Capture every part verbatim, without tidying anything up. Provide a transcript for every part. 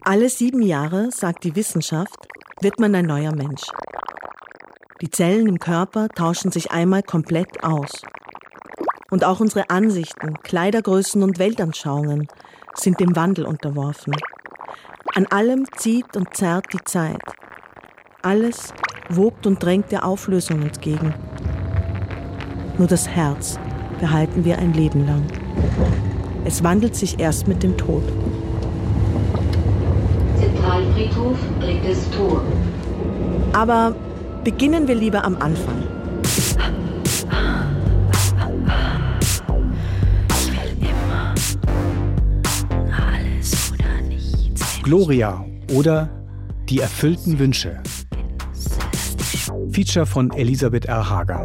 Alle sieben Jahre, sagt die Wissenschaft, wird man ein neuer Mensch. Die Zellen im Körper tauschen sich einmal komplett aus. Und auch unsere Ansichten, Kleidergrößen und Weltanschauungen sind dem Wandel unterworfen. An allem zieht und zerrt die Zeit. Alles wogt und drängt der Auflösung entgegen. Nur das Herz behalten wir ein Leben lang. Es wandelt sich erst mit dem Tod. Zentralfriedhof, drittes Tor. Aber beginnen wir lieber am Anfang. Gloria oder Die erfüllten Wünsche. Feature von Elisabeth R. Hager.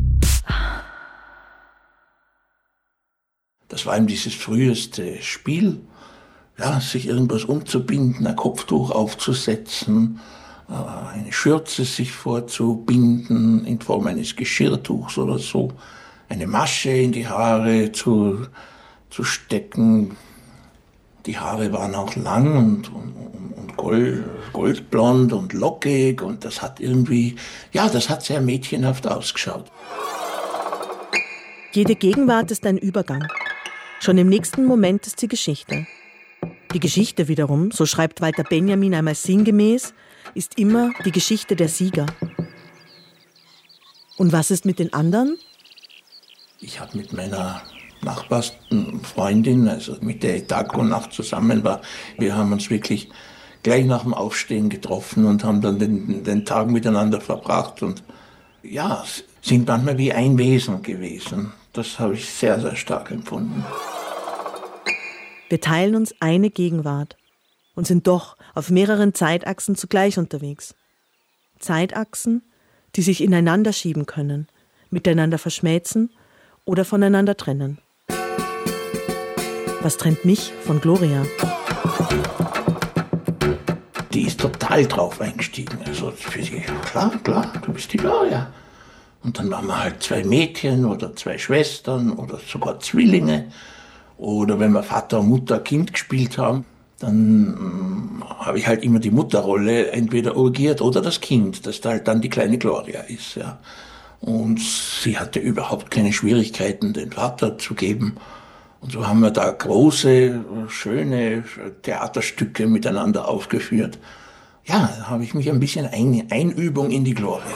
Das war eben dieses früheste Spiel, ja, sich irgendwas umzubinden, ein Kopftuch aufzusetzen, eine Schürze sich vorzubinden in Form eines Geschirrtuchs oder so, eine Masche in die Haare zu, zu stecken. Die Haare waren auch lang und, und, und gold, goldblond und lockig und das hat irgendwie, ja, das hat sehr mädchenhaft ausgeschaut. Jede Gegenwart ist ein Übergang. Schon im nächsten Moment ist sie Geschichte. Die Geschichte wiederum, so schreibt Walter Benjamin einmal sinngemäß, ist immer die Geschichte der Sieger. Und was ist mit den anderen? Ich habe mit meiner Nachbarsfreundin, also mit der ich Tag und Nacht zusammen war, wir haben uns wirklich gleich nach dem Aufstehen getroffen und haben dann den, den Tag miteinander verbracht und ja, sind manchmal wie ein Wesen gewesen. Das habe ich sehr, sehr stark empfunden. Wir teilen uns eine Gegenwart und sind doch auf mehreren Zeitachsen zugleich unterwegs. Zeitachsen, die sich ineinander schieben können, miteinander verschmelzen oder voneinander trennen. Was trennt mich von Gloria? Die ist total drauf eingestiegen. Also für sie, klar, klar, du bist die Gloria. Und dann waren wir halt zwei Mädchen oder zwei Schwestern oder sogar Zwillinge. Oder wenn wir Vater, Mutter, Kind gespielt haben, dann ähm, habe ich halt immer die Mutterrolle entweder urgiert oder das Kind, das da halt dann die kleine Gloria ist. Ja. Und sie hatte überhaupt keine Schwierigkeiten, den Vater zu geben. Und so haben wir da große, schöne Theaterstücke miteinander aufgeführt. Ja, da habe ich mich ein bisschen ein, Einübung in die Gloria.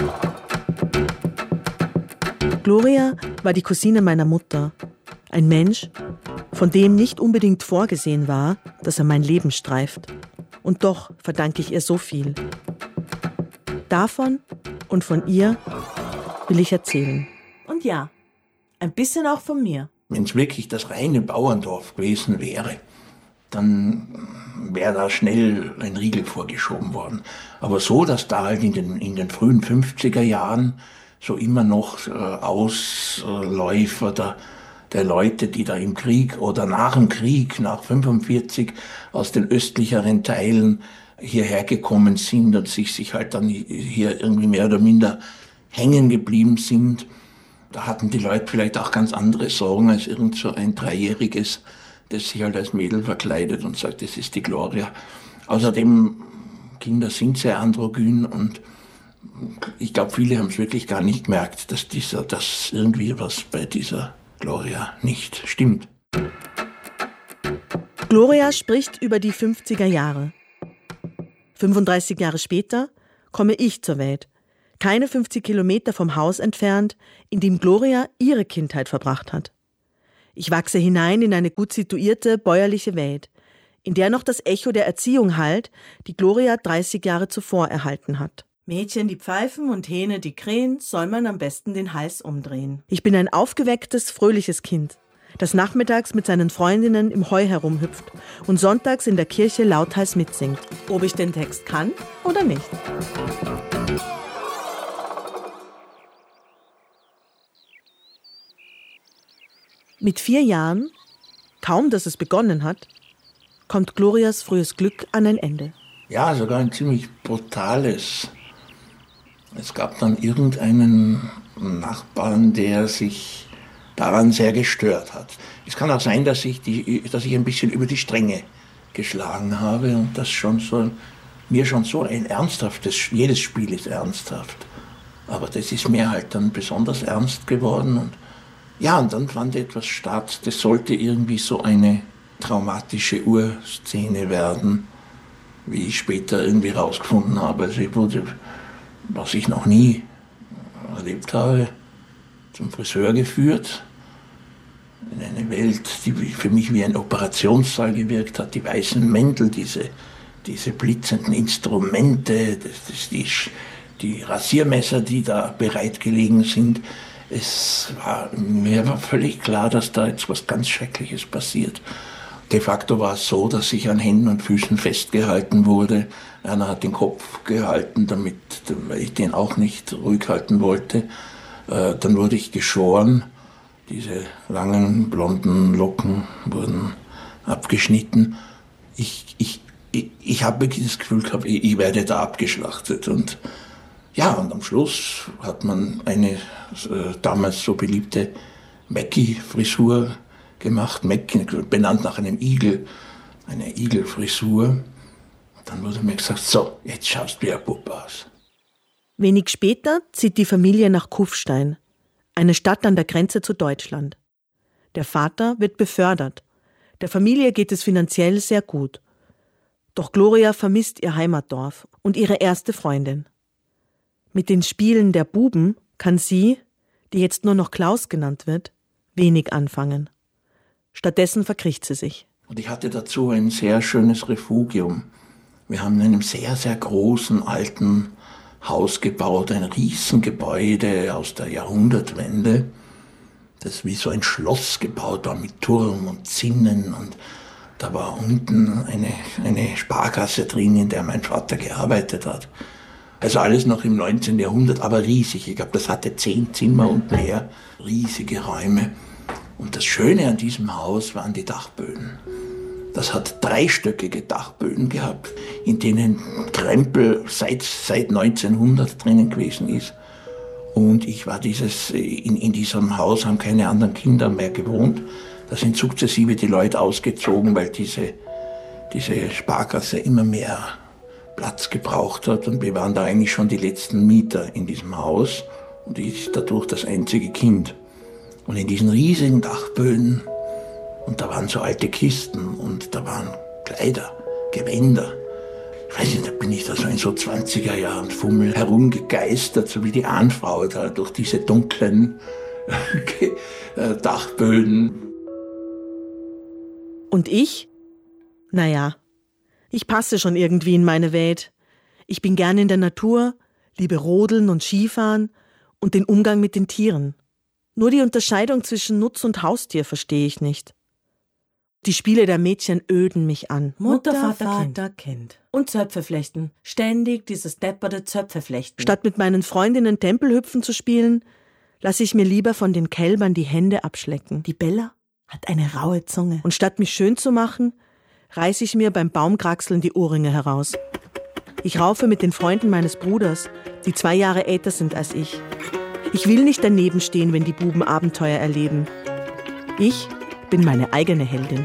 Gloria war die Cousine meiner Mutter. Ein Mensch, von dem nicht unbedingt vorgesehen war, dass er mein Leben streift. Und doch verdanke ich ihr so viel. Davon und von ihr will ich erzählen. Und ja, ein bisschen auch von mir. Wenn es wirklich das reine Bauerndorf gewesen wäre, dann wäre da schnell ein Riegel vorgeschoben worden. Aber so, dass da halt in den, in den frühen fünfziger Jahren so immer noch äh, Ausläufer der, der Leute, die da im Krieg oder nach dem Krieg, nach fünfundvierzig, aus den östlicheren Teilen hierher gekommen sind und sich, sich halt dann hier irgendwie mehr oder minder hängen geblieben sind. Da hatten die Leute vielleicht auch ganz andere Sorgen als irgend so ein Dreijähriges, das sich halt als Mädel verkleidet und sagt, das ist die Gloria. Außerdem, Kinder sind sehr androgyn und ich glaube, viele haben es wirklich gar nicht gemerkt, dass, dieser, dass irgendwie was bei dieser Gloria nicht stimmt. Gloria spricht über die fünfziger Jahre. fünfunddreißig Jahre später komme ich zur Welt. Keine fünfzig Kilometer vom Haus entfernt, in dem Gloria ihre Kindheit verbracht hat. Ich wachse hinein in eine gut situierte, bäuerliche Welt, in der noch das Echo der Erziehung hallt, die Gloria dreißig Jahre zuvor erhalten hat. Mädchen, die pfeifen und Hähne, die krähen, soll man am besten den Hals umdrehen. Ich bin ein aufgewecktes, fröhliches Kind, das nachmittags mit seinen Freundinnen im Heu herumhüpft und sonntags in der Kirche lauthals mitsingt, ob ich den Text kann oder nicht. Mit vier Jahren, kaum dass es begonnen hat, kommt Glorias frühes Glück an ein Ende. Ja, sogar ein ziemlich brutales. Es gab dann irgendeinen Nachbarn, der sich daran sehr gestört hat. Es kann auch sein, dass ich, die, dass ich ein bisschen über die Stränge geschlagen habe und das schon so, mir schon so ein ernsthaftes, jedes Spiel ist ernsthaft, aber das ist mir halt dann besonders ernst geworden und ja, und dann fand etwas statt, das sollte irgendwie so eine traumatische Urszene werden, wie ich später irgendwie rausgefunden habe. Also ich wurde, was ich noch nie erlebt habe, zum Friseur geführt, in eine Welt, die für mich wie ein Operationssaal gewirkt hat, die weißen Mäntel, diese, diese blitzenden Instrumente, das, das, die, die Rasiermesser, die da bereit gelegen sind. Es war, mir war völlig klar, dass da jetzt was ganz Schreckliches passiert. De facto war es so, dass ich an Händen und Füßen festgehalten wurde. Einer hat den Kopf gehalten, damit, weil ich den auch nicht ruhig halten wollte. Äh, dann wurde ich geschoren. Diese langen, blonden Locken wurden abgeschnitten. Ich, ich, ich, ich habe wirklich das Gefühl gehabt, ich, ich werde da abgeschlachtet. Und ja, und am Schluss hat man eine äh, damals so beliebte Mackie-Frisur gemacht, Mackie, benannt nach einem Igel, eine Igelfrisur. Und dann wurde mir gesagt, so, jetzt schaust du wie ein Bub aus. Wenig später zieht die Familie nach Kufstein, eine Stadt an der Grenze zu Deutschland. Der Vater wird befördert. Der Familie geht es finanziell sehr gut. Doch Gloria vermisst ihr Heimatdorf und ihre erste Freundin. Mit den Spielen der Buben kann sie, die jetzt nur noch Klaus genannt wird, wenig anfangen. Stattdessen verkriecht sie sich. Und ich hatte dazu ein sehr schönes Refugium. Wir haben in einem sehr, sehr großen alten Haus gebaut, ein Riesengebäude aus der Jahrhundertwende, das wie so ein Schloss gebaut war mit Turm und Zinnen. Und da war unten eine, eine Sparkasse drin, in der mein Vater gearbeitet hat. Also alles noch im neunzehnten Jahrhundert, aber riesig. Ich glaube, das hatte zehn Zimmer und mehr, riesige Räume. Und das Schöne an diesem Haus waren die Dachböden. Das hat dreistöckige Dachböden gehabt, in denen Krempel seit, seit neunzehnhundert drinnen gewesen ist. Und ich war dieses, in, in diesem Haus haben keine anderen Kinder mehr gewohnt. Da sind sukzessive die Leute ausgezogen, weil diese, diese Sparkasse immer mehr Platz gebraucht hat. Und wir waren da eigentlich schon die letzten Mieter in diesem Haus. Und ich dadurch das einzige Kind. Und in diesen riesigen Dachböden, und da waren so alte Kisten und da waren Kleider, Gewänder. Ich weiß nicht, da bin ich da so in so zwanziger Jahren Fummel herumgegeistert, so wie die Ahnfrau da durch diese dunklen Dachböden. Und ich? Naja, ich passe schon irgendwie in meine Welt. Ich bin gern in der Natur, liebe Rodeln und Skifahren und den Umgang mit den Tieren. Nur die Unterscheidung zwischen Nutz- und Haustier verstehe ich nicht. Die Spiele der Mädchen öden mich an. Mutter, Vater, Vater kind. kind. Und Zöpfe flechten. Ständig dieses depperte Zöpfe flechten. Statt mit meinen Freundinnen Tempelhüpfen zu spielen, lasse ich mir lieber von den Kälbern die Hände abschlecken. Die Bella hat eine raue Zunge. Und statt mich schön zu machen, reiße ich mir beim Baumkraxeln die Ohrringe heraus. Ich raufe mit den Freunden meines Bruders, die zwei Jahre älter sind als ich. Ich will nicht daneben stehen, wenn die Buben Abenteuer erleben. Ich bin meine eigene Heldin.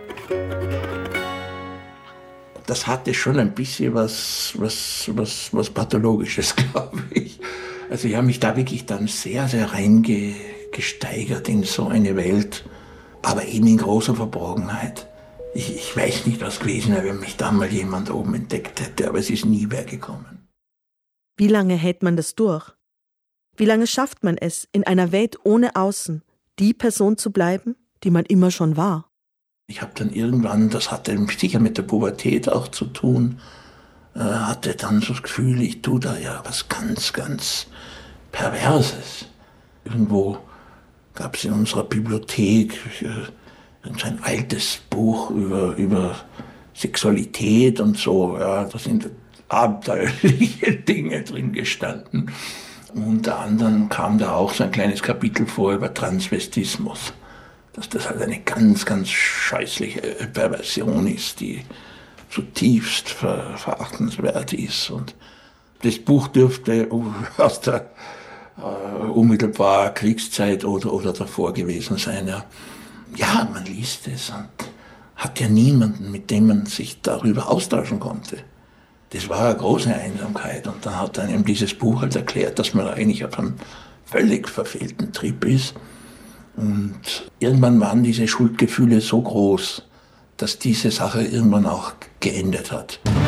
Das hatte schon ein bisschen was, was, was, was Pathologisches, glaube ich. Also ich habe mich da wirklich dann sehr, sehr reingesteigert in so eine Welt, aber eben in großer Verborgenheit. Ich, ich weiß nicht, was gewesen wäre, wenn mich da mal jemand oben entdeckt hätte, aber es ist nie wer gekommen. Wie lange hält man das durch? Wie lange schafft man es, in einer Welt ohne Außen, die Person zu bleiben, die man immer schon war? Ich habe dann irgendwann, das hatte sicher mit der Pubertät auch zu tun, äh, hatte dann so das Gefühl, ich tue da ja was ganz, ganz Perverses. Irgendwo gab es in unserer Bibliothek äh, ein altes Buch über, über Sexualität und so. Ja, da sind abenteuerliche Dinge drin gestanden. Unter anderem kam da auch so ein kleines Kapitel vor über Transvestismus. Dass das halt eine ganz, ganz scheußliche Perversion ist, die zutiefst ver- verachtenswert ist. Und das Buch dürfte aus der äh, unmittelbar Kriegszeit oder, oder davor gewesen sein. Ja. ja, man liest es und hat ja niemanden, mit dem man sich darüber austauschen konnte. Das war eine große Einsamkeit. Und dann hat einem dieses Buch halt erklärt, dass man eigentlich auf einem völlig verfehlten Trip ist. Und irgendwann waren diese Schuldgefühle so groß, dass diese Sache irgendwann auch geendet hat.